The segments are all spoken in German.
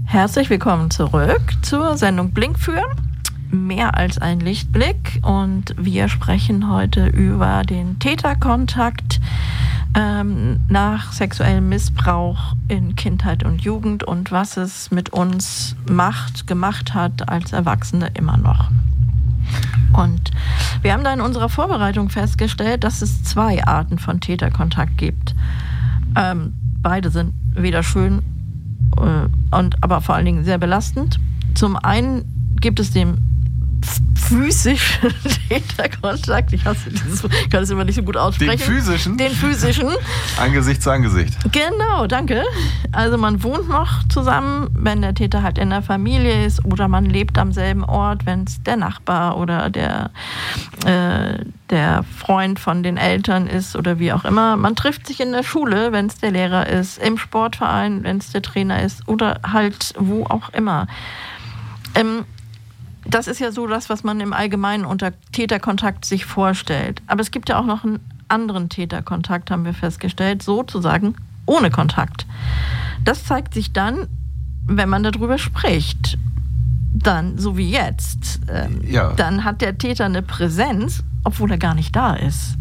Herzlich willkommen zurück zur Sendung Blinkführen. Mehr als ein Lichtblick. Und wir sprechen heute über den Täterkontakt nach sexuellem Missbrauch in Kindheit und Jugend und was es mit uns gemacht hat als Erwachsene immer noch. Und wir haben da in unserer Vorbereitung festgestellt, dass es 2 Arten von Täterkontakt gibt. Beide sind weder schön, aber vor allen Dingen sehr belastend. Zum einen gibt es den physischen Täterkontakt. Ich kann es immer nicht so gut aussprechen. Den physischen. Angesicht zu Angesicht. Genau, danke. Also man wohnt noch zusammen, wenn der Täter halt in der Familie ist, oder man lebt am selben Ort, wenn es der Nachbar oder der Freund von den Eltern ist oder wie auch immer. Man trifft sich in der Schule, wenn es der Lehrer ist, im Sportverein, wenn es der Trainer ist oder halt wo auch immer. Das ist ja so das, was man im Allgemeinen unter Täterkontakt sich vorstellt. Aber es gibt ja auch noch einen anderen Täterkontakt, haben wir festgestellt, sozusagen ohne Kontakt. Das zeigt sich dann, wenn man darüber spricht. Dann, so wie jetzt, dann hat der Täter eine Präsenz, obwohl er gar nicht da ist.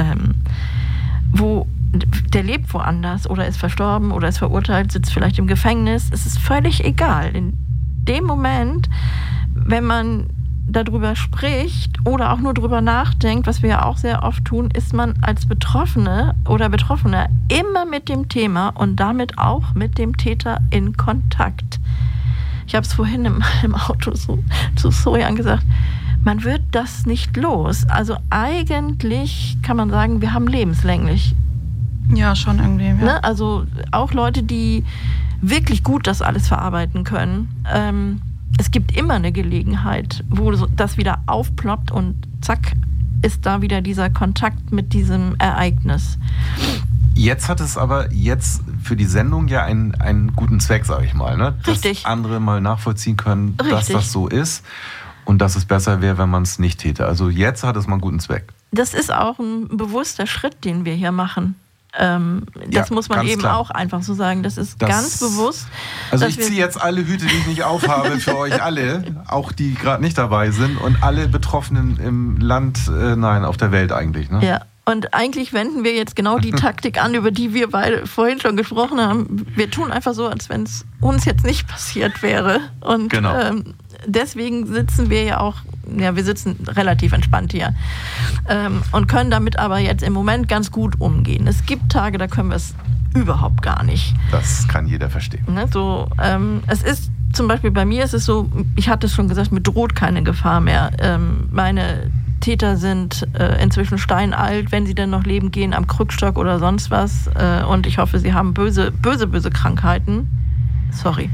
Der lebt woanders oder ist verstorben oder ist verurteilt, sitzt vielleicht im Gefängnis. Es ist völlig egal. In dem Moment, wenn man darüber spricht oder auch nur darüber nachdenkt, was wir ja auch sehr oft tun, ist man als Betroffene oder Betroffener immer mit dem Thema und damit auch mit dem Täter in Kontakt. Ich habe es vorhin im Auto zu Sojan gesagt, man wird das nicht los. Also eigentlich kann man sagen, wir haben lebenslänglich. Ja, schon irgendwie. Ja. Ne? Also auch Leute, die wirklich gut das alles verarbeiten können. Es gibt immer eine Gelegenheit, wo das wieder aufploppt und zack, ist da wieder dieser Kontakt mit diesem Ereignis. Jetzt hat es aber für die Sendung ja einen guten Zweck, sage ich mal. Ne? Dass Richtig. Andere mal nachvollziehen können, dass das so ist und dass es besser wäre, wenn man es nicht täte. Also jetzt hat es mal einen guten Zweck. Das ist auch ein bewusster Schritt, den wir hier machen. Das muss man eben klar auch einfach so sagen. Das ist ganz bewusst. Also ich ziehe jetzt alle Hüte, die ich nicht aufhabe, für euch alle, auch die gerade nicht dabei sind und alle Betroffenen im Land, auf der Welt eigentlich. Ne? Ja, und eigentlich wenden wir jetzt genau die Taktik an, über die wir beide vorhin schon gesprochen haben. Wir tun einfach so, als wenn es uns jetzt nicht passiert wäre. Und genau. Deswegen sitzen wir ja auch, wir sitzen relativ entspannt hier und können damit aber jetzt im Moment ganz gut umgehen. Es gibt Tage, da können wir es überhaupt gar nicht. Das kann jeder verstehen. Ne, es ist zum Beispiel bei mir ist es so, ich hatte es schon gesagt, mir droht keine Gefahr mehr. Meine Täter sind inzwischen steinalt, wenn sie denn noch leben, gehen am Krückstock oder sonst was. Und ich hoffe, sie haben böse Krankheiten. Sorry.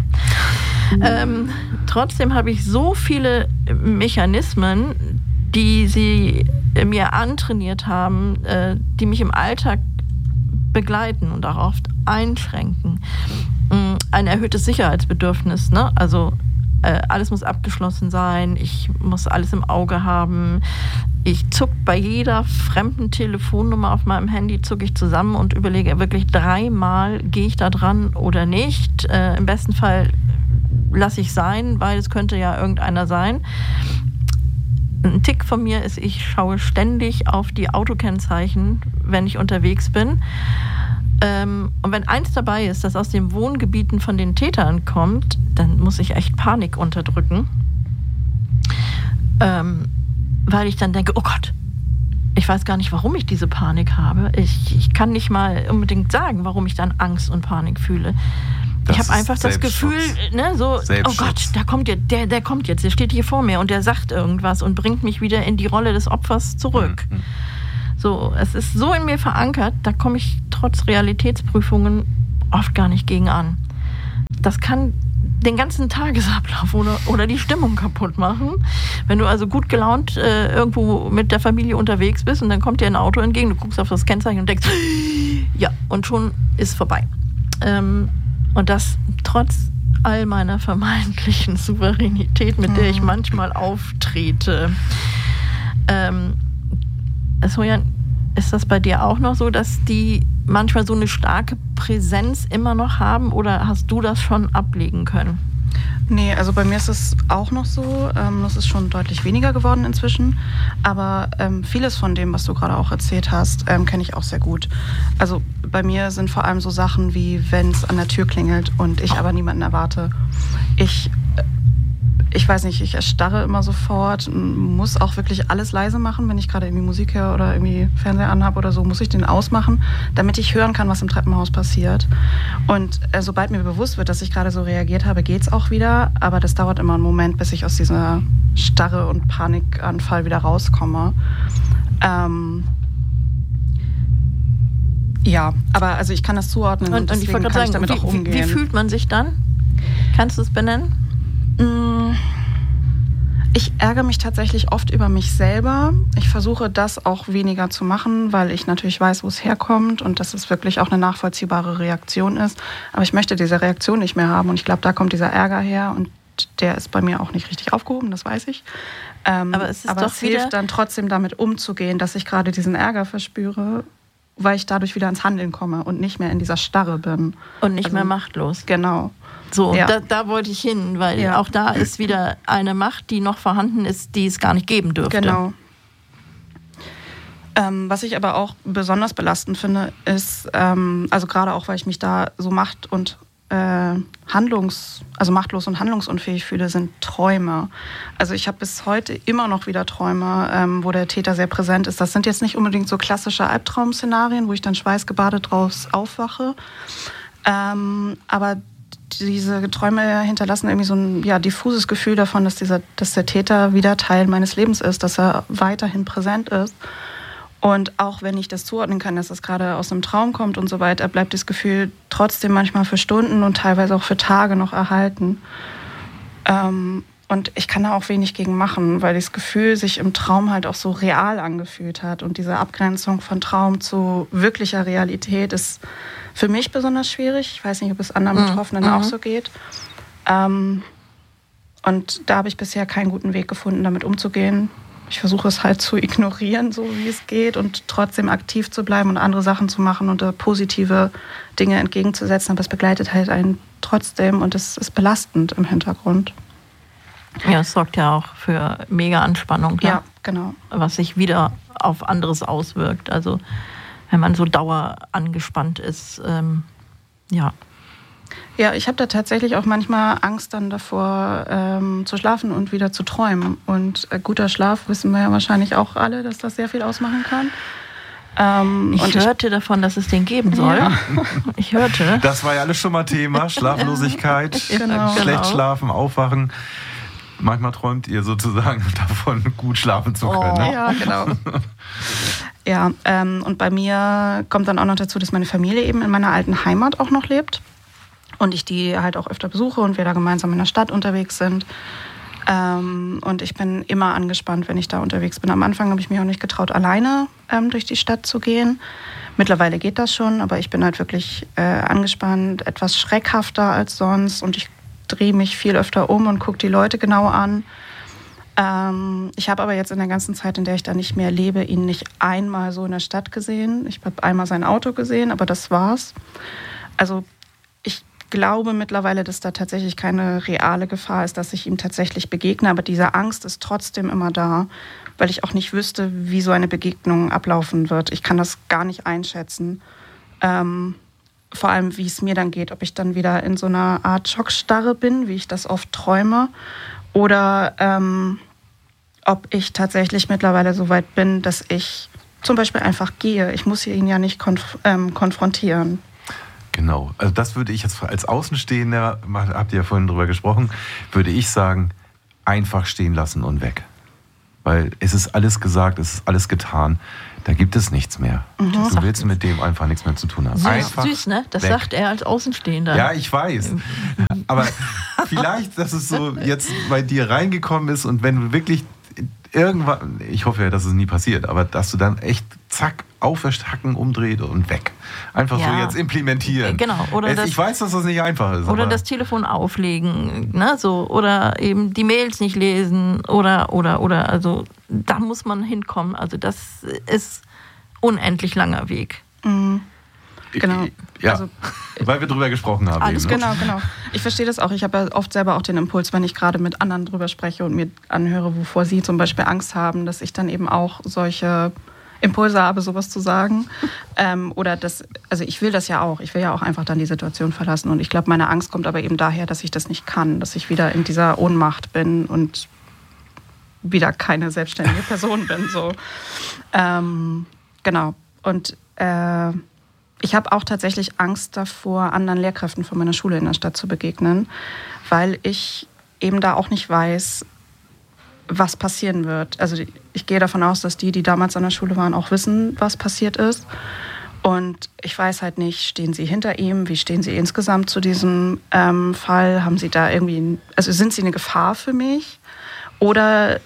Trotzdem habe ich so viele Mechanismen, die sie mir antrainiert haben, die mich im Alltag begleiten und auch oft einschränken. Ein erhöhtes Sicherheitsbedürfnis, ne? Also alles muss abgeschlossen sein, ich muss alles im Auge haben. Ich zucke bei jeder fremden Telefonnummer auf meinem Handy, zucke ich zusammen und überlege wirklich 3-mal, gehe ich da dran oder nicht. Im besten Fall lasse ich sein, weil es könnte ja irgendeiner sein. Ein Tick von mir ist, ich schaue ständig auf die Autokennzeichen, wenn ich unterwegs bin. Und wenn eins dabei ist, das aus den Wohngebieten von den Tätern kommt, dann muss ich echt Panik unterdrücken. Weil ich dann denke, oh Gott, ich weiß gar nicht, warum ich diese Panik habe. Ich kann nicht mal unbedingt sagen, warum ich dann Angst und Panik fühle. Ich habe einfach das Gefühl, oh Gott, der kommt jetzt, der steht hier vor mir und der sagt irgendwas und bringt mich wieder in die Rolle des Opfers zurück. Mhm. So, es ist so in mir verankert, da komme ich trotz Realitätsprüfungen oft gar nicht gegen an. Das kann den ganzen Tagesablauf oder die Stimmung kaputt machen. Wenn du also gut gelaunt irgendwo mit der Familie unterwegs bist und dann kommt dir ein Auto entgegen, du guckst auf das Kennzeichen und denkst, ja, und schon ist vorbei. Und das trotz all meiner vermeintlichen Souveränität, mit der ich manchmal auftrete. Sojan, ist das bei dir auch noch so, dass die manchmal so eine starke Präsenz immer noch haben oder hast du das schon ablegen können? Nee, also bei mir ist es auch noch so. Das ist schon deutlich weniger geworden inzwischen. Aber vieles von dem, was du gerade auch erzählt hast, kenne ich auch sehr gut. Also bei mir sind vor allem so Sachen wie, wenn es an der Tür klingelt und ich aber niemanden erwarte. Ich weiß nicht, ich erstarre immer sofort, muss auch wirklich alles leise machen, wenn ich gerade irgendwie Musik höre oder irgendwie Fernseher anhabe oder so, muss ich den ausmachen, damit ich hören kann, was im Treppenhaus passiert. Und sobald mir bewusst wird, dass ich gerade so reagiert habe, geht's auch wieder, aber das dauert immer einen Moment, bis ich aus dieser Starre und Panikanfall wieder rauskomme. Ja, aber also ich kann das zuordnen und deswegen ich wollte kann ich sagen, damit auch umgehen. Wie fühlt man sich dann? Kannst du es benennen? Ich ärgere mich tatsächlich oft über mich selber. Ich versuche das auch weniger zu machen, weil ich natürlich weiß, wo es herkommt und dass es wirklich auch eine nachvollziehbare Reaktion ist. Aber ich möchte diese Reaktion nicht mehr haben und ich glaube, da kommt dieser Ärger her und der ist bei mir auch nicht richtig aufgehoben, das weiß ich. Aber es hilft dann trotzdem damit umzugehen, dass ich gerade diesen Ärger verspüre, weil ich dadurch wieder ins Handeln komme und nicht mehr in dieser Starre bin. Und nicht mehr machtlos. Genau. So, ja. da wollte ich hin, weil auch da ist wieder eine Macht, die noch vorhanden ist, die es gar nicht geben dürfte. Genau. Was ich aber auch besonders belastend finde, ist, also gerade auch, weil ich mich da so machtlos und handlungsunfähig fühle, sind Träume. Also ich habe bis heute immer noch wieder Träume, wo der Täter sehr präsent ist. Das sind jetzt nicht unbedingt so klassische Albtraum-Szenarien, wo ich dann schweißgebadet draus aufwache. Aber diese Träume hinterlassen irgendwie so ein diffuses Gefühl davon, dass der Täter wieder Teil meines Lebens ist, dass er weiterhin präsent ist. Und auch wenn ich das zuordnen kann, dass das gerade aus einem Traum kommt und so weiter, bleibt das Gefühl trotzdem manchmal für Stunden und teilweise auch für Tage noch erhalten. Und ich kann da auch wenig gegen machen, weil das Gefühl sich im Traum halt auch so real angefühlt hat. Und diese Abgrenzung von Traum zu wirklicher Realität ist für mich besonders schwierig. Ich weiß nicht, ob es anderen Betroffenen auch so geht. Und da habe ich bisher keinen guten Weg gefunden, damit umzugehen. Ich versuche es halt zu ignorieren, so wie es geht, und trotzdem aktiv zu bleiben und andere Sachen zu machen und positive Dinge entgegenzusetzen. Aber es begleitet halt einen trotzdem und es ist belastend im Hintergrund. Ja, es sorgt ja auch für mega Anspannung. Ja, genau. Was sich wieder auf anderes auswirkt. Also wenn man so dauerangespannt ist, ja. Ja, ich habe da tatsächlich auch manchmal Angst dann davor, zu schlafen und wieder zu träumen. Und guter Schlaf wissen wir ja wahrscheinlich auch alle, dass das sehr viel ausmachen kann. Ich hörte davon, dass es den geben soll. Ja. Ich hörte. Das war ja alles schon mal Thema. Schlaflosigkeit, genau. Schlecht schlafen, aufwachen. Manchmal träumt ihr sozusagen davon, gut schlafen zu können. Ne? Ja, genau. Ja, und bei mir kommt dann auch noch dazu, dass meine Familie eben in meiner alten Heimat auch noch lebt. Und ich die halt auch öfter besuche und wir da gemeinsam in der Stadt unterwegs sind. Und ich bin immer angespannt, wenn ich da unterwegs bin. Am Anfang habe ich mich auch nicht getraut, alleine durch die Stadt zu gehen. Mittlerweile geht das schon, aber ich bin halt wirklich angespannt, etwas schreckhafter als sonst. Und ich drehe mich viel öfter um und gucke die Leute genau an. Ich habe aber jetzt in der ganzen Zeit, in der ich da nicht mehr lebe, ihn nicht einmal so in der Stadt gesehen. Ich habe einmal sein Auto gesehen, aber das war's. Also ich glaube mittlerweile, dass da tatsächlich keine reale Gefahr ist, dass ich ihm tatsächlich begegne. Aber diese Angst ist trotzdem immer da, weil ich auch nicht wüsste, wie so eine Begegnung ablaufen wird. Ich kann das gar nicht einschätzen. Vor allem, wie es mir dann geht, ob ich dann wieder in so einer Art Schockstarre bin, wie ich das oft träume, oder ob ich tatsächlich mittlerweile so weit bin, dass ich zum Beispiel einfach gehe. Ich muss ihn ja nicht konfrontieren. Genau, also das würde ich jetzt als Außenstehender, habt ihr ja vorhin drüber gesprochen, würde ich sagen, einfach stehen lassen und weg. Weil es ist alles gesagt, es ist alles getan, da gibt es nichts mehr. Du willst mit dem einfach nichts mehr zu tun haben. Süß, ne? Das weg. Sagt er als Außenstehender. Ja, ich weiß. Aber vielleicht, dass es so jetzt bei dir reingekommen ist und wenn du wirklich irgendwann, ich hoffe ja, dass es nie passiert, aber dass du dann echt zack, aufwäscht, hacken, umdreht und weg. Einfach so jetzt implementieren. Genau. Oder ich weiß, dass das nicht einfach ist. Oder das Telefon auflegen, ne? So, oder eben die Mails nicht lesen oder. Also da muss man hinkommen. Also das ist unendlich langer Weg. Mhm. Genau. Ja, also, weil wir drüber gesprochen haben. Alles eben, ne? Genau. Ich verstehe das auch. Ich habe ja oft selber auch den Impuls, wenn ich gerade mit anderen drüber spreche und mir anhöre, wovor sie zum Beispiel Angst haben, dass ich dann eben auch solche Impulse habe, sowas zu sagen. Oder das, also ich will das ja auch. Ich will ja auch einfach dann die Situation verlassen. Und ich glaube, meine Angst kommt aber eben daher, dass ich das nicht kann, dass ich wieder in dieser Ohnmacht bin und wieder keine selbstständige Person bin. So. Genau. Und ich habe auch tatsächlich Angst davor, anderen Lehrkräften von meiner Schule in der Stadt zu begegnen, weil ich eben da auch nicht weiß, was passieren wird. Also ich gehe davon aus, dass die damals an der Schule waren, auch wissen, was passiert ist. Und ich weiß halt nicht, stehen sie hinter ihm? Wie stehen sie insgesamt zu diesem Fall? Haben sie da irgendwie, also sind sie eine Gefahr für mich? Oder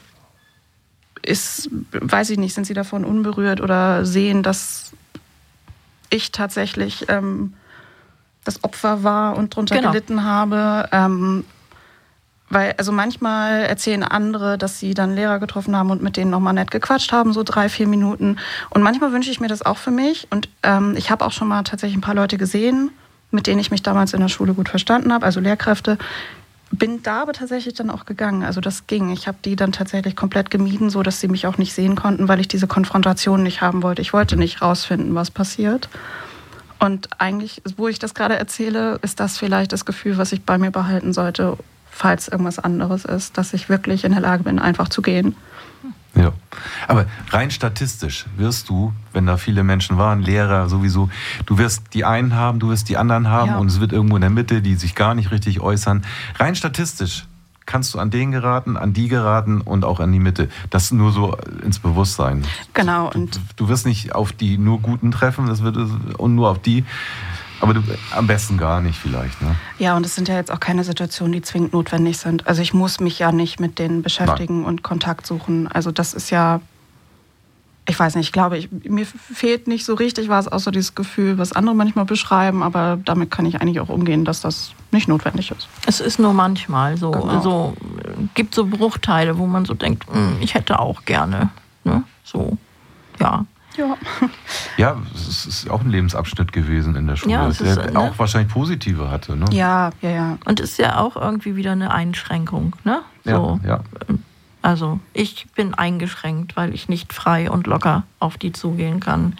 weiß ich nicht, sind sie davon unberührt oder sehen, dass ich tatsächlich das Opfer war und drunter gelitten habe? Weil, also manchmal erzählen andere, dass sie dann Lehrer getroffen haben und mit denen nochmal nett gequatscht haben, so 3-4 Minuten. Und manchmal wünsche ich mir das auch für mich. Und ich habe auch schon mal tatsächlich ein paar Leute gesehen, mit denen ich mich damals in der Schule gut verstanden habe, also Lehrkräfte. Bin da aber tatsächlich dann auch gegangen. Also das ging. Ich habe die dann tatsächlich komplett gemieden, so dass sie mich auch nicht sehen konnten, weil ich diese Konfrontation nicht haben wollte. Ich wollte nicht rausfinden, was passiert. Und eigentlich, wo ich das gerade erzähle, ist das vielleicht das Gefühl, was ich bei mir behalten sollte, falls irgendwas anderes ist, dass ich wirklich in der Lage bin, einfach zu gehen. Ja, aber rein statistisch wirst du, wenn da viele Menschen waren, Lehrer sowieso, du wirst die einen haben, du wirst die anderen haben und es wird irgendwo in der Mitte, die sich gar nicht richtig äußern. Rein statistisch kannst du an den geraten, an die geraten und auch an die Mitte. Das nur so ins Bewusstsein. Genau. Und du wirst nicht auf die nur Guten treffen, und nur auf die. Aber am besten gar nicht vielleicht, ne? Ja, und es sind ja jetzt auch keine Situationen, die zwingend notwendig sind. Also ich muss mich ja nicht mit denen beschäftigen und Kontakt suchen. Also das ist ja, ich weiß nicht, ich glaube, mir fehlt nicht so richtig was, außer dieses Gefühl, was andere manchmal beschreiben. Aber damit kann ich eigentlich auch umgehen, dass das nicht notwendig ist. Es ist nur manchmal so. Genau. Also gibt so Bruchteile, wo man so denkt, ich hätte auch gerne. Ne? So, ja. Ja, es ist auch ein Lebensabschnitt gewesen in der Schule, ja, der auch wahrscheinlich positive hatte. Ne? Ja. Und ist ja auch irgendwie wieder eine Einschränkung. Ne? So. Ja. Also ich bin eingeschränkt, weil ich nicht frei und locker auf die zugehen kann.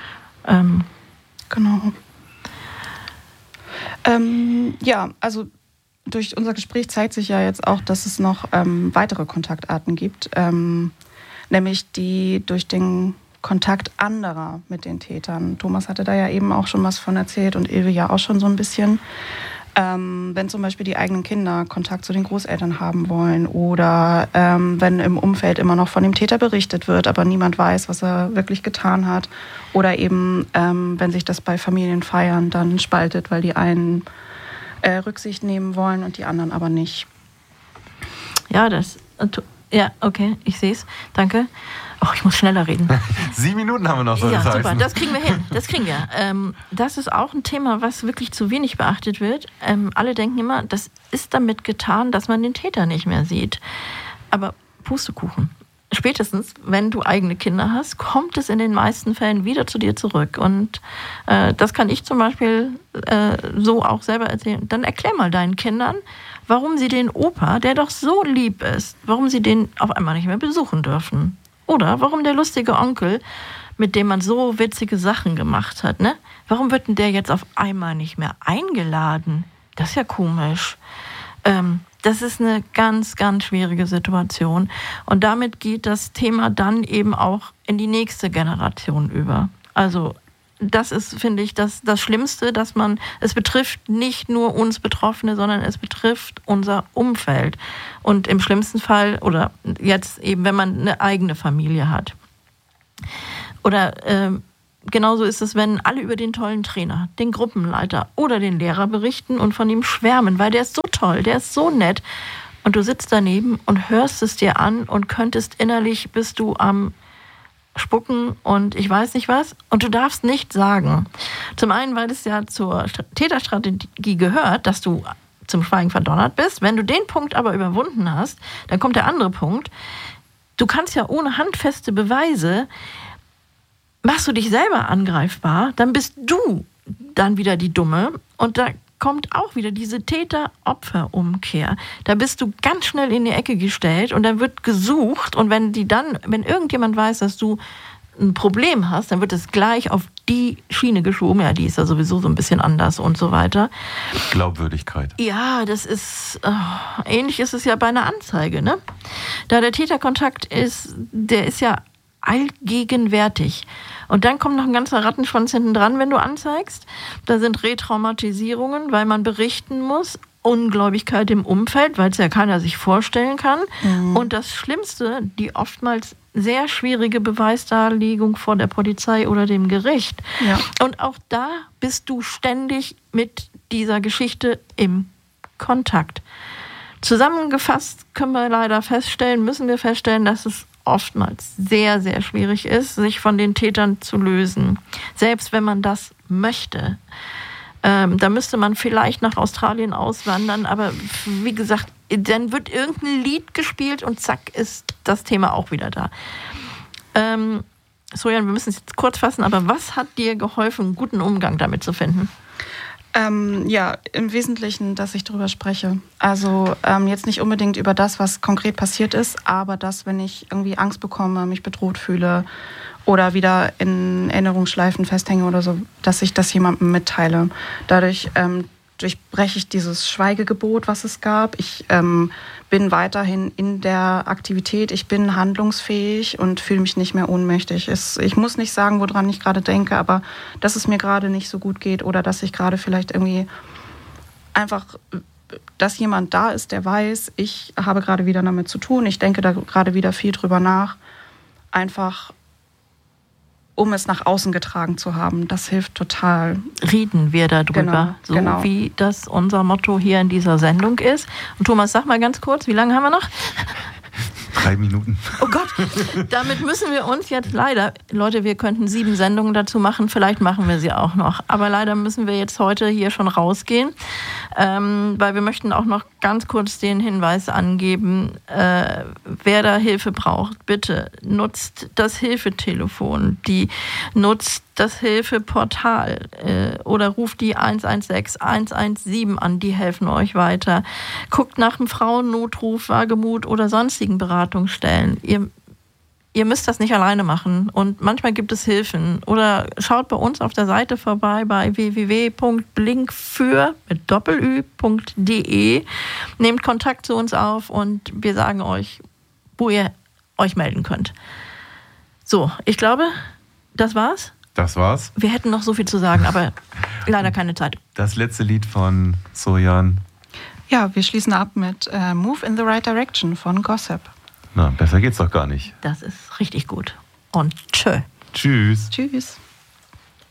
Genau. Ja, also durch unser Gespräch zeigt sich ja jetzt auch, dass es noch weitere Kontaktarten gibt, nämlich die durch den Kontakt anderer mit den Tätern. Thomas hatte da ja eben auch schon was von erzählt und Ilve ja auch schon so ein bisschen. Wenn zum Beispiel die eigenen Kinder Kontakt zu den Großeltern haben wollen oder wenn im Umfeld immer noch von dem Täter berichtet wird, aber niemand weiß, was er wirklich getan hat. Oder eben, wenn sich das bei Familienfeiern dann spaltet, weil die einen Rücksicht nehmen wollen und die anderen aber nicht. Ja, okay, ich sehe es. Danke. Oh, ich muss schneller reden. 7 Minuten haben wir noch. Ja, super, das kriegen wir hin. Das ist auch ein Thema, was wirklich zu wenig beachtet wird. Alle denken immer, das ist damit getan, dass man den Täter nicht mehr sieht. Aber Pustekuchen. Spätestens, wenn du eigene Kinder hast, kommt es in den meisten Fällen wieder zu dir zurück. Und das kann ich zum Beispiel so auch selber erzählen. Dann erklär mal deinen Kindern, warum sie den Opa, der doch so lieb ist, warum sie den auf einmal nicht mehr besuchen dürfen. Oder warum der lustige Onkel, mit dem man so witzige Sachen gemacht hat, ne? Warum wird denn der jetzt auf einmal nicht mehr eingeladen? Das ist ja komisch. Das ist eine ganz, ganz schwierige Situation. Und damit geht das Thema dann eben auch in die nächste Generation über. Also das ist, finde ich, das Schlimmste, dass es betrifft nicht nur uns Betroffene, sondern es betrifft unser Umfeld. Und im schlimmsten Fall, oder jetzt eben, wenn man eine eigene Familie hat. Oder genauso ist es, wenn alle über den tollen Trainer, den Gruppenleiter oder den Lehrer berichten und von ihm schwärmen, weil der ist so toll, der ist so nett. Und du sitzt daneben und hörst es dir an und könntest innerlich, bist du am Spucken und ich weiß nicht was. Und du darfst nichts sagen. Zum einen, weil es ja zur Täterstrategie gehört, dass du zum Schweigen verdonnert bist. Wenn du den Punkt aber überwunden hast, dann kommt der andere Punkt. Du kannst ja ohne handfeste Beweise, machst du dich selber angreifbar, dann bist du dann wieder die Dumme. Und da kommt auch wieder diese Täter-Opfer-Umkehr. Da bist du ganz schnell in die Ecke gestellt und dann wird gesucht. Und wenn irgendjemand weiß, dass du ein Problem hast, dann wird es gleich auf die Schiene geschoben. Ja, die ist ja sowieso so ein bisschen anders und so weiter. Glaubwürdigkeit. Ja, das ist, ähnlich ist es ja bei einer Anzeige, ne? Da der Täterkontakt ist, der ist ja allgegenwärtig. Und dann kommt noch ein ganzer Rattenschwanz hinten dran, wenn du anzeigst. Da sind Retraumatisierungen, weil man berichten muss. Ungläubigkeit im Umfeld, weil es ja keiner sich vorstellen kann. Mhm. Und das Schlimmste, die oftmals sehr schwierige Beweisdarlegung vor der Polizei oder dem Gericht. Ja. Und auch da bist du ständig mit dieser Geschichte im Kontakt. Zusammengefasst müssen wir feststellen, dass es oftmals sehr, sehr schwierig ist, sich von den Tätern zu lösen. Selbst wenn man das möchte. Da müsste man vielleicht nach Australien auswandern, aber wie gesagt, dann wird irgendein Lied gespielt und zack ist das Thema auch wieder da. Sojan, wir müssen es jetzt kurz fassen, aber was hat dir geholfen, einen guten Umgang damit zu finden? Ja, im Wesentlichen, dass ich darüber spreche. Also jetzt nicht unbedingt über das, was konkret passiert ist, aber dass, wenn ich irgendwie Angst bekomme, mich bedroht fühle oder wieder in Erinnerungsschleifen festhänge oder so, dass ich das jemandem mitteile. Dadurch durchbreche ich dieses Schweigegebot, was es gab. Ich bin weiterhin in der Aktivität, ich bin handlungsfähig und fühle mich nicht mehr ohnmächtig. Ich muss nicht sagen, woran ich gerade denke, aber dass es mir gerade nicht so gut geht oder dass ich gerade vielleicht irgendwie einfach, dass jemand da ist, der weiß, ich habe gerade wieder damit zu tun, ich denke da gerade wieder viel drüber nach, einfach um es nach außen getragen zu haben. Das hilft total. Reden wir darüber, genau. Wie das unser Motto hier in dieser Sendung ist. Und Thomas, sag mal ganz kurz, wie lange haben wir noch? 3 Minuten. Oh Gott, damit müssen wir uns jetzt leider, Leute, wir könnten 7 Sendungen dazu machen, vielleicht machen wir sie auch noch. Aber leider müssen wir jetzt heute hier schon rausgehen, weil wir möchten auch noch ganz kurz den Hinweis angeben, wer da Hilfe braucht, bitte nutzt das Hilfetelefon, nutzt das Hilfeportal oder ruft die 116, 117 an, die helfen euch weiter. Guckt nach dem Frauennotruf, Wagemut oder sonstigen Beratungsstellen. Ihr müsst das nicht alleine machen und manchmal gibt es Hilfen. Oder schaut bei uns auf der Seite vorbei bei www.blinkfür.de. Nehmt Kontakt zu uns auf und wir sagen euch, wo ihr euch melden könnt. So, ich glaube, das war's. Das war's. Wir hätten noch so viel zu sagen, aber leider keine Zeit. Das letzte Lied von Sojan. Ja, wir schließen ab mit Move in the Right Direction von Gossip. Na, besser geht's doch gar nicht. Das ist richtig gut. Und tschö. Tschüss. Tschüss.